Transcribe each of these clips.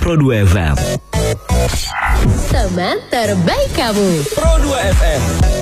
Pro 2 FM. Teman terbaik kamu. Pro 2 FM.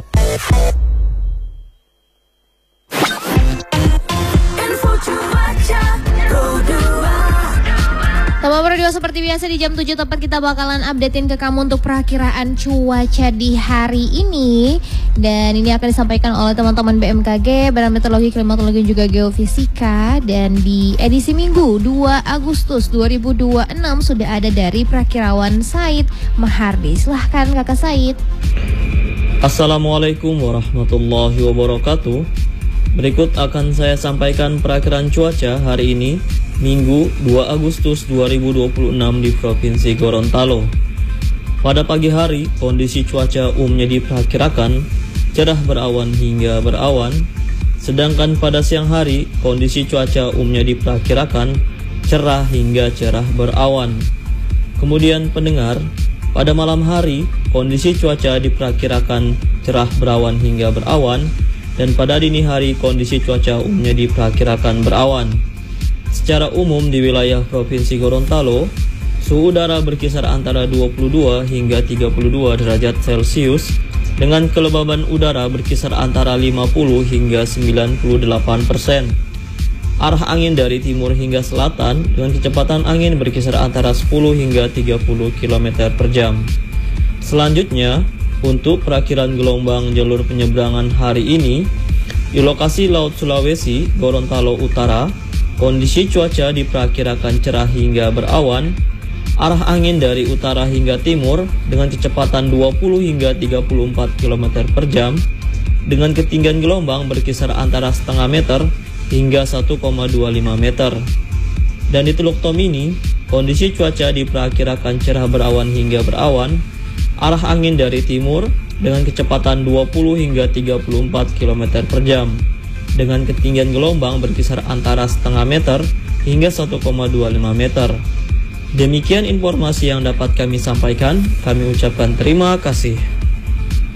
Info cuaca Pro 2. Sama Pro 2 seperti biasa di jam 7 tepat kita bakalan updatein ke kamu untuk perakiraan cuaca di hari ini. Dan ini akan disampaikan oleh teman-teman BMKG, Badan Meteorologi, Klimatologi, juga Geofisika. Dan di edisi Minggu 2 Agustus 2026 sudah ada dari Prakirawan Said Mahardi. Silahkan Kakak Said. Assalamualaikum warahmatullahi wabarakatuh. Berikut akan saya sampaikan perakiraan cuaca hari ini Minggu 2 Agustus 2026 di Provinsi Gorontalo. Pada pagi hari, kondisi cuaca umumnya diperkirakan cerah berawan hingga berawan. Sedangkan pada siang hari, kondisi cuaca umumnya diperkirakan cerah hingga cerah berawan. Kemudian pendengar, pada malam hari, kondisi cuaca diperkirakan cerah berawan hingga berawan. Dan pada dini hari, kondisi cuaca umumnya diperkirakan berawan. Secara umum di wilayah Provinsi Gorontalo, suhu udara berkisar antara 22 hingga 32 derajat Celcius dengan kelembaban udara berkisar antara 50 hingga 98%. Arah angin dari timur hingga selatan dengan kecepatan angin berkisar antara 10 hingga 30 km per jam. Selanjutnya, untuk perakiran gelombang jalur penyeberangan hari ini, di lokasi Laut Sulawesi, Gorontalo Utara, kondisi cuaca diperkirakan cerah hingga berawan. Arah angin dari utara hingga timur dengan kecepatan 20 hingga 34 km per jam dengan ketinggian gelombang berkisar antara setengah meter hingga 1,25 meter. Dan di Teluk Tomini, kondisi cuaca diperkirakan cerah berawan hingga berawan. Arah angin dari timur dengan kecepatan 20 hingga 34 km per jam dengan ketinggian gelombang berkisar antara setengah meter hingga 1,25 meter. Demikian informasi yang dapat kami sampaikan. Kami ucapkan terima kasih.